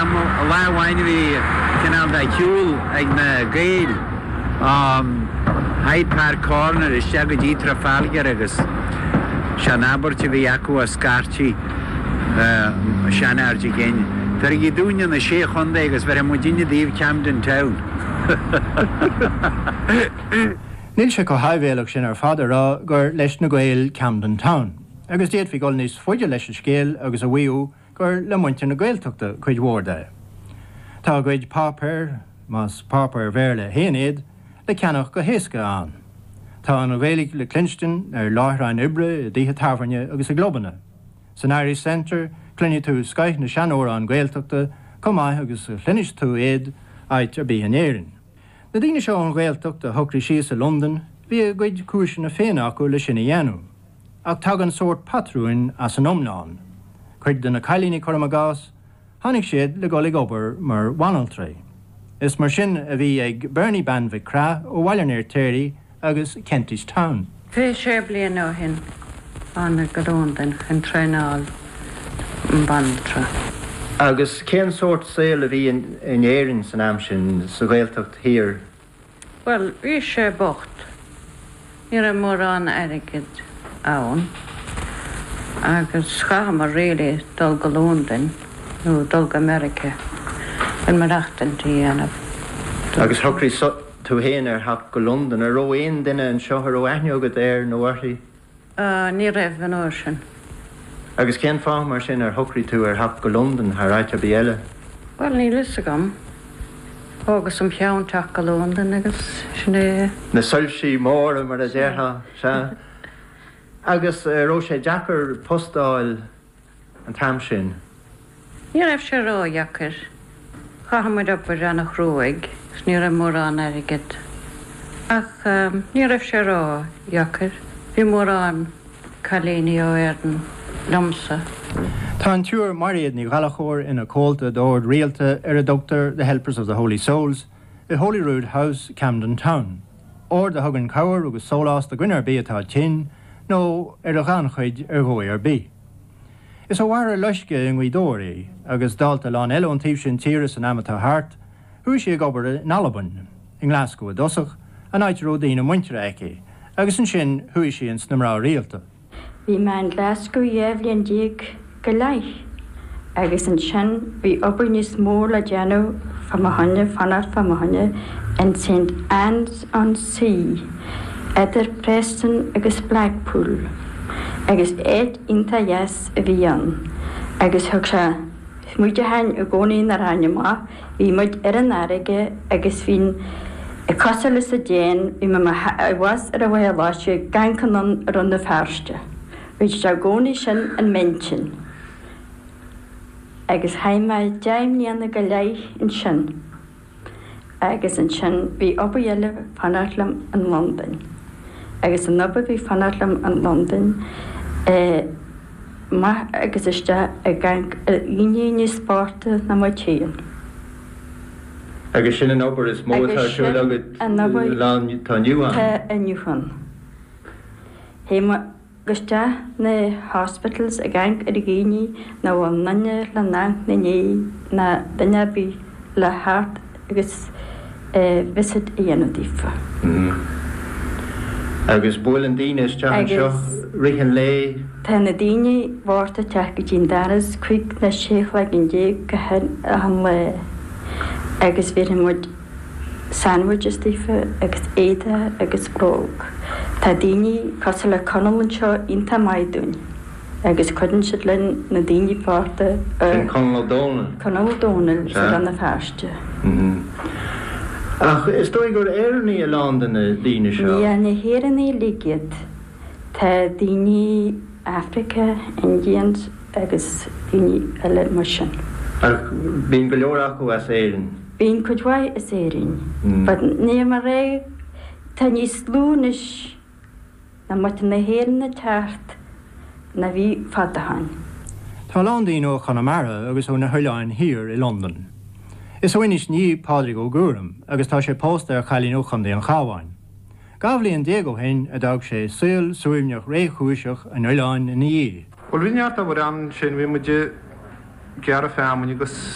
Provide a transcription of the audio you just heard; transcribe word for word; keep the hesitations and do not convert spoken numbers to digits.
am láhhaine bhí cinál de ciúil ag na gail Hyde Park Corner is te go dtí Trafalgar agus sean abairte bhí acu a scartí sean airde géine. Tar í dúine na sé chunda agus bhar mu duine díomh Camden Town. Níl sé go haimhhéalach sin ar fada rá gur leis na gail Camden Town. Agus déad bhí gáil níos foiide leis an scéal agus a bhuiú gur le muinte na gailteachta chuid mhórda. Tá gcuid pápar más pápar bhéle héanaad le ceannach go héasca an. Tá an bhéalaigh le Clinston ar láithreáin ibre, díthe tafarne agus a globanna. San Irish Centre clunne tú scaith na seanóra an gailteachta cumáith agus chlunis tú éad áit ar bíhan éireann. Na dtíine seo an gailteachta thugraí síos a London bhí a gcuid cúis na féin acu le sinna dhéanú. Ach tá an sórt patrúin as an omláin. Chuid den na cailíní chum a gás, tháinig siad le golig obair mar bhainaltré. Is mar sin a bhí ag Bernie Banvic Cra ó Bhailneir Téirí agus Kentish Town. Fé sé blian ó hin anna goróndan an treáil an bantra. Agus cén sort saoil a bhí in éireann san am sin sa gailteacht hir? Well, bhí sé bocht. Ní a mór an airigid ann. Agus schaam a réala dul go London nó dul go America. An mar achtaintí anamh. Agus thugraí tú héana ar hap go London ar ó aon duine an seo ar ó aithne agad ar nó orthaí? Ní raibh an óir sin. Agus cén fáth mar sin ar thugraí tú ar hap go London ar áit a bhí eile? Well, ní lis agam. Agus an peanteach go London agus sinné. Na sulsí mór mar a dhéartha se. Agus ró sé deacair postáil an tam sin? Ní raibh sé rá deacair. Chahamid op ar an chróig, ní raibh mór an airigid. Ach ní raibh sé rá deacair. Bhí mór an cailíní ó éireann lomsa. Tá an túr mariad ní ghalachóir ina cóilta dóir rialta ar a doctor The Helpers of the Holy Souls i Holyrood House, Camden Town. Or de thugann cabhar agus sólás de gcuinear bí atá tin nó ar a ghanchuid ar ghóir ar bí. Is ó bhhar leisce in ghuidóirí agus dáilta lán eile an tíobh sin tíras an amatá hart, thuair sé gobar in Alban, in Glasgow a dosach, an áit ródaína muintere aici, agus an sin thuair sé an snamrá rialta. Bhí me an Glasgow dhéhlíonn díag go leith, agus an sin bhí obair níos mór le déanú famthaine fanart famthaine in Saint Anne's-on-Sea, idir Preston agus Blackpool, agus éid inta yes a bhí an, agus thug se muide hain a gcónaí na ráine má, bhí muid ar an airige agus bhín i cosalas a déan bhí me was ar a bhfuil láise gancanan ar an na fearste. Bhí se gcónaí sin an mentin. Agus haim me deimlíanana go leith in sin. Agus an sin bhí obair dhéile fanartlam an London. Agus an obair bhí fanartlam an London, ma agus iste a gang iní spáirte na mai tían. Agus sin an obair is mótá siúil agad lán tá Nniuhan? Tá a Nniuhan. Héime guste na hospitals a gang ar a géine na bhfuil nanne le ná na ní na duine bí le hart agus visit a dhéanamhdífa. Agus bhfuil an daoine is teann seo rihan lé? Tá na daoine bhórta teach go dtín daras chuig na séach le an dé go an le agus bhí an muid sandwiches tífa agus éide agus bróg. Tá daoine cosal le conalann seo inta maidún agus chuann siad linn na daoine páirta ar Conal Dónal? Conal Dónal sa an na fearste. Ach, is dói gur éirní a lán den na daoine seo? Ní na héireannaí ligiad. Tá daoine Africa, Indians agus daoine eile mar sin. Ach, bín go leor acu as éireann? Bín chuidhhaid is éireann. But ní mar ré tá níos lúnis na mata na héireanna teart na bhí fadahain. Tá lán daoine ó Conamara agus ó na thuileáin hir i London. Is óinis ní pádraigh ó gúram agus tá sé pósta ar chailín ó chundaí an chábháin. Gabhlíonn déag ó hain a dag sé súil suimneach réchúiseach an oileáin in dhé. Well, bhí neart a bhar an sin bhí muide gear a fémhain agus